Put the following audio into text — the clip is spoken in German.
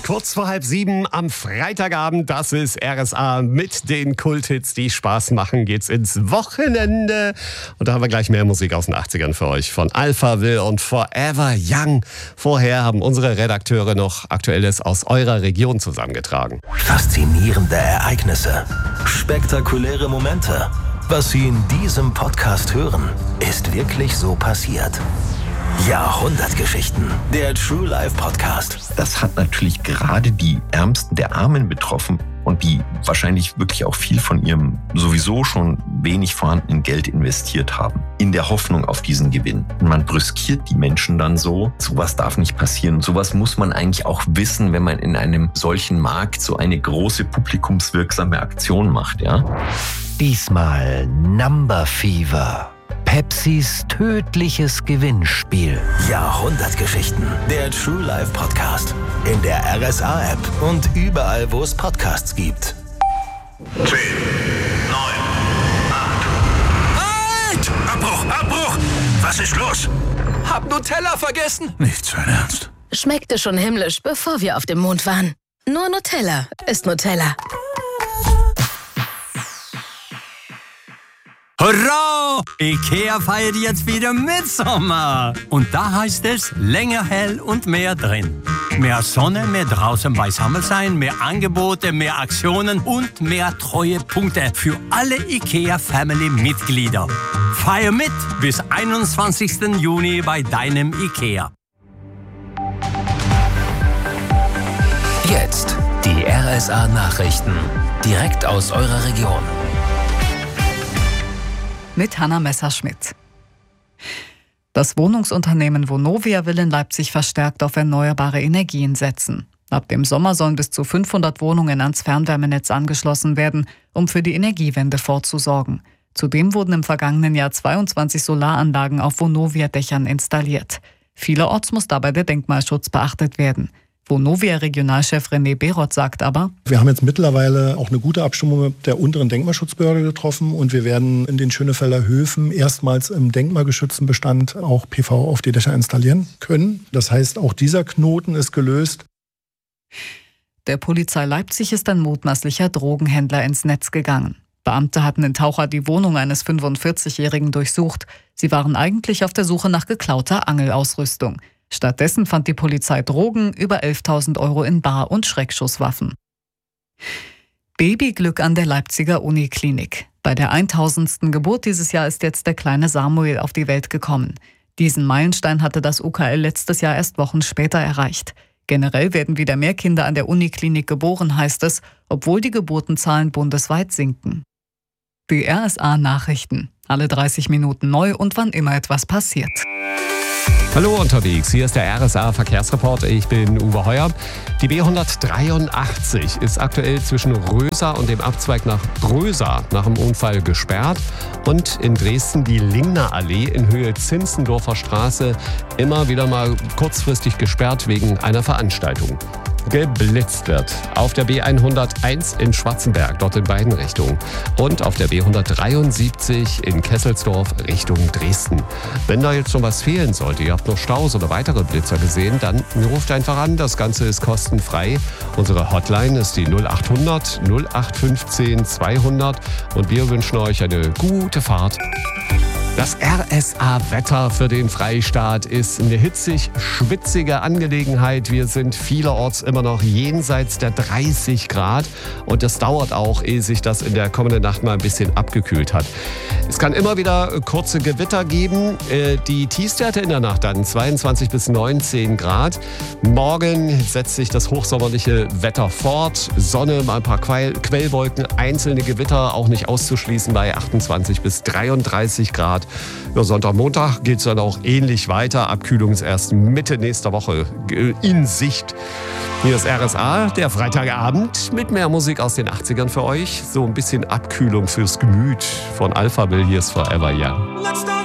kurz vor 6:30 am Freitagabend. Das ist RSA mit den Kulthits, die Spaß machen. Geht's ins Wochenende. Und da haben wir gleich mehr Musik aus den 80ern für euch. Von Alphaville und Forever Young. Vorher haben unsere Redakteure noch Aktuelles aus eurer Region zusammengetragen. Faszinierende Ereignisse. Spektakuläre Momente. Was Sie in diesem Podcast hören, ist wirklich so passiert. Jahrhundertgeschichten, der True Life Podcast. Das hat natürlich gerade die Ärmsten der Armen betroffen und die wahrscheinlich wirklich auch viel von ihrem sowieso schon wenig vorhandenen Geld investiert haben, in der Hoffnung auf diesen Gewinn. Und man brüskiert die Menschen dann so. Sowas darf nicht passieren. Sowas muss man eigentlich auch wissen, wenn man in einem solchen Markt so eine große publikumswirksame Aktion macht, ja? Diesmal Number Fever. Pepsis tödliches Gewinnspiel. Jahrhundertgeschichten. Der True Life Podcast. In der RSA-App und überall, wo es Podcasts gibt. 10, 9, 8. Halt! Abbruch! Was ist los? Hab Nutella vergessen. Nicht sein Ernst. Schmeckte schon himmlisch, bevor wir auf dem Mond waren. Nur Nutella ist Nutella. Hurra! Ikea feiert jetzt wieder Mitsommer. Und da heißt es, länger hell und mehr drin. Mehr Sonne, mehr draußen beisammen sein, mehr Angebote, mehr Aktionen und mehr Treuepunkte für alle Ikea-Family-Mitglieder. Feier mit bis 21. Juni bei deinem Ikea. Jetzt die RSA-Nachrichten. Direkt aus eurer Region. Mit Hanna Messerschmidt. Das Wohnungsunternehmen Vonovia will in Leipzig verstärkt auf erneuerbare Energien setzen. Ab dem Sommer sollen bis zu 500 Wohnungen ans Fernwärmenetz angeschlossen werden, um für die Energiewende vorzusorgen. Zudem wurden im vergangenen Jahr 22 Solaranlagen auf Vonovia-Dächern installiert. Vielerorts muss dabei der Denkmalschutz beachtet werden. Vonovia-Regionalchef René Beroth sagt aber: Wir haben jetzt mittlerweile auch eine gute Abstimmung mit der unteren Denkmalschutzbehörde getroffen und wir werden in den Schönefelder Höfen erstmals im denkmalgeschützten Bestand auch PV auf die Dächer installieren können. Das heißt, auch dieser Knoten ist gelöst. Der Polizei Leipzig ist ein mutmaßlicher Drogenhändler ins Netz gegangen. Beamte hatten in Taucher die Wohnung eines 45-Jährigen durchsucht. Sie waren eigentlich auf der Suche nach geklauter Angelausrüstung. Stattdessen fand die Polizei Drogen, über 11.000 Euro in Bar- und Schreckschusswaffen. Babyglück an der Leipziger Uniklinik. Bei der 1000. Geburt dieses Jahr ist jetzt der kleine Samuel auf die Welt gekommen. Diesen Meilenstein hatte das UKL letztes Jahr erst Wochen später erreicht. Generell werden wieder mehr Kinder an der Uniklinik geboren, heißt es, obwohl die Geburtenzahlen bundesweit sinken. Die RSA-Nachrichten. Alle 30 Minuten neu und wann immer etwas passiert. Hallo unterwegs, hier ist der RSA Verkehrsreport. Ich bin Uwe Heuer. Die B183 ist aktuell zwischen Rösa und dem Abzweig nach Brösa nach dem Unfall gesperrt. Und in Dresden die Lingner Allee in Höhe Zinzendorfer Straße immer wieder mal kurzfristig gesperrt wegen einer Veranstaltung. Geblitzt wird. Auf der B101 in Schwarzenberg, dort in beiden Richtungen. Und auf der B173 in Kesselsdorf Richtung Dresden. Wenn da jetzt noch was fehlen sollte, ihr habt noch Staus oder weitere Blitzer gesehen, dann ruft einfach an. Das Ganze ist kostenfrei. Unsere Hotline ist die 0800 0815 200 und wir wünschen euch eine gute Fahrt. Das RSA-Wetter für den Freistaat ist eine hitzig-schwitzige Angelegenheit. Wir sind vielerorts immer noch jenseits der 30 Grad und es dauert auch, ehe sich das in der kommenden Nacht mal ein bisschen abgekühlt hat. Es kann immer wieder kurze Gewitter geben. Die Tiefstwerte in der Nacht dann 22 bis 19 Grad. Morgen setzt sich das hochsommerliche Wetter fort. Sonne, mal ein paar Quellwolken, einzelne Gewitter auch nicht auszuschließen bei 28 bis 33 Grad. Ja, Sonntag, Montag geht es dann auch ähnlich weiter. Abkühlung ist erst Mitte nächster Woche in Sicht. Hier ist RSA, der Freitagabend mit mehr Musik aus den 80ern für euch. So ein bisschen Abkühlung fürs Gemüt von Alphaville. Hier ist Forever Young.